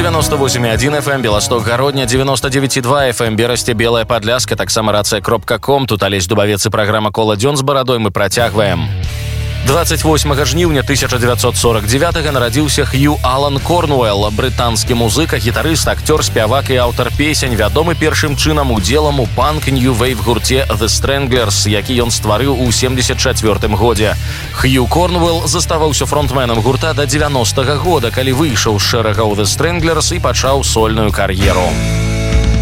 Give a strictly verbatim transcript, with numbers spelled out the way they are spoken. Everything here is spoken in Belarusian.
девяносто восемь и один эф эм, Белосток, Гародня, девяносто девять и два эф эм, Берасце, Белая Падляска, таксама рацыя кропка ком. Тут Алесь Дубавец і праграма «Кола дзён з барадой» мы працягваем. двадцать восьмага жніўня тысяча дзевяцьсот сорок девятага нарадзіўся Хью Алан Корнуэлл, брытанскі музыка, гітарыст, акцёр, спявак і аўтар песень, вядомы першым чынам удзелам у панк-нью-вейв гурце The Stranglers, які ён стварыў у семдзесят чацвёртым годзе. Хью Корнуэлл заставаўся фронтменам гурта да дзевяностага года, калі выйшаў з шэрагаў The Stranglers і пачаў сольную кар'еру.